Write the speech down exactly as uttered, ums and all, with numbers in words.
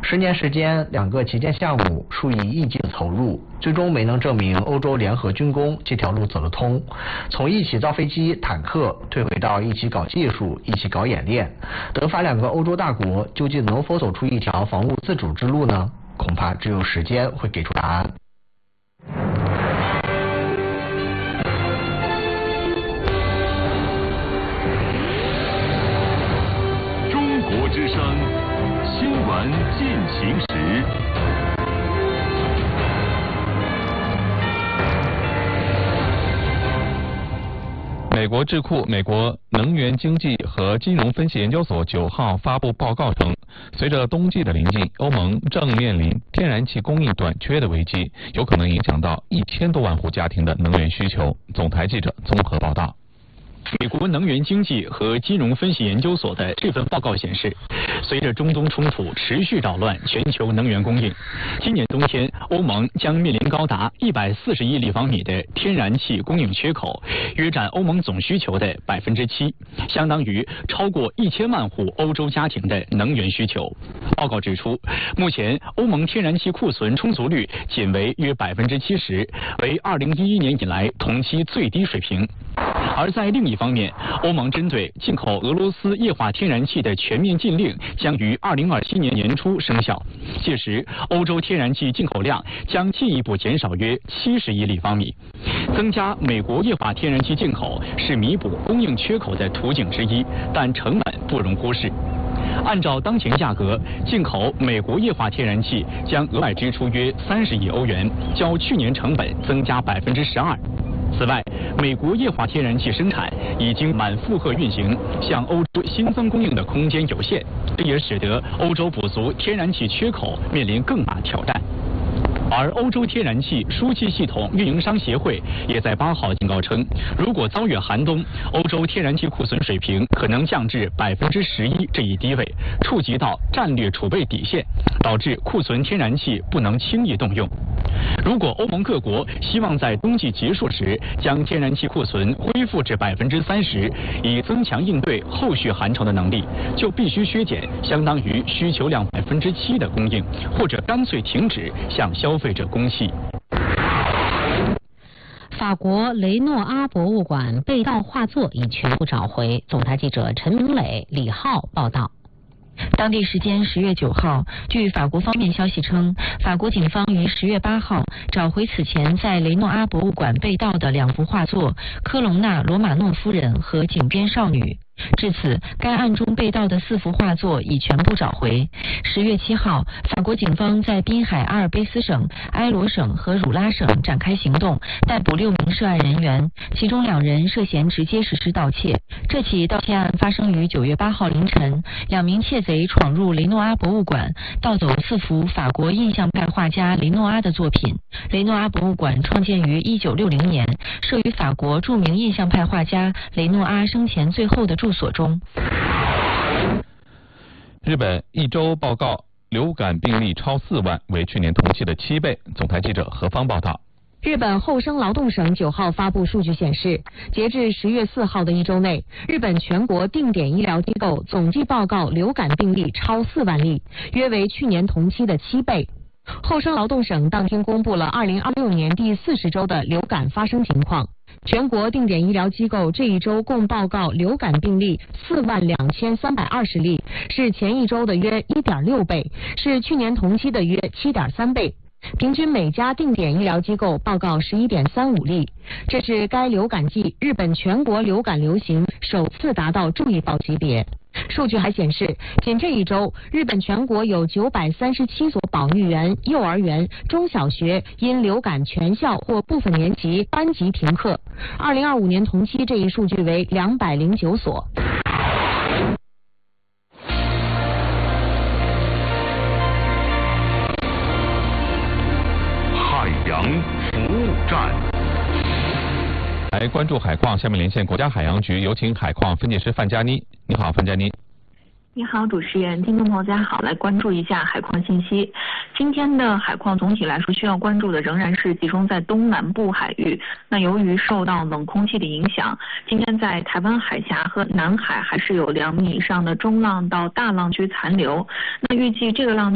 十年时间，两个旗舰项目数以亿计的投入，最终没能证明欧洲联合军工这条路走得通。从一起造飞机、坦克，退回到一起搞技术、一起搞演练，德法两个欧洲大国究竟能否走出一条防务自主之路呢？恐怕只有时间会给出答案。 中国之声新闻进行时。 美国智库美国能源经济和金融分析研究所九号发布报告称，随着冬季的临近，欧盟正面临天然气供应短缺的危机，有可能影响到一千多万户家庭的能源需求。总台记者综合报道。 美国能源经济和金融分析研究所的这份报告显示，随着中东冲突持续扰乱全球能源供应，今年冬天欧盟将面临高达一百四十亿立方米的天然气供应缺口，约占欧盟总需求的百分之七，相当于超过一千万户欧洲家庭的能源需求。报告指出，目前欧盟天然气库存充足率仅为约百分之七十，为二零一一年以来同期最低水平。而在另一方面，欧盟针对进口俄罗斯液化天然气的全面禁令将于二零二七年年初生效，届时欧洲天然气进口量将进一步减少约七十亿立方米。增加美国液化天然气进口是弥补供应缺口的途径之一，但成本不容忽视。按照当前价格，进口美国液化天然气将额外支出约三十亿欧元，较去年成本增加百分之十二。此外，美国液化天然气生产已经满负荷运行，向欧洲新增供应的空间有限，这也使得欧洲补足天然气缺口面临更大挑战。而欧洲天然气输气系统运营商协会也在八号警告称，如果遭遇寒冬，欧洲天然气库存水平可能降至百分之十一这一低位，触及到战略储备底线，导致库存天然气不能轻易动用。如果欧盟各国希望在冬季结束时将天然气库存恢复至百分之三十，以增强应对后续寒潮的能力，就必须削减相当于需求量百分之七的供应，或者干脆停止向消费者供气。 法国雷诺阿博物馆被盗画作已全部找回。总台记者陈明磊、李浩报道。 当地时间十月九号，据法国方面消息称，法国警方于十月八号找回此前在雷诺阿博物馆被盗的两幅画作《科隆纳罗马诺夫人》和《井边少女》。至此，该案中被盗的四幅画作已全部找回。十月七号，法国警方在滨海阿尔卑斯省、埃罗省和汝拉省展开行动，逮捕六名涉案人员，其中两人涉嫌直接实施盗窃。这起盗窃案发生于九月八号凌晨，两名窃贼闯入雷诺阿博物馆，盗走四幅法国印象派画家雷诺阿的作品。雷诺阿博物馆创建于一九六零年，设于法国著名印象派画家雷诺阿生前最后的住所中。 日本一周报告流感病例超四万，为去年同期的七倍。总台记者何方报道。 日本厚生劳动省九号发布数据显示，截至十月四号的一周内，日本全国定点医疗机构总计报告流感病例超四万例，约为去年同期的七倍。厚生劳动省当天公布了二零二六年第四十周的流感发生情况。全国定点医疗机构这一周共报告流感病例四万两千三百二十例，是前一周的约一点六倍，是去年同期的约七点三倍。平均每家定点医疗机构报告十一点三五例，这是该流感季日本全国流感流行首次达到注意报级别。数据还显示，仅这一周，日本全国有九百三十七所保育园、幼儿园、中小学因流感全校或部分年级班级停课。二零二五年同期这一数据为两百零九所。 海洋服务站。 来关注海况，下面连线国家海洋局，有请海况分解师范佳妮。你好，范佳妮。 你好，主持人，听众朋友大家好，来关注一下海况信息。今天的海况总体来说需要关注的仍然是集中在东南部海域。那由于受到冷空气的影响，今天在台湾海峡和南海还是有两米以上的中浪到大浪区残留。那预计这个浪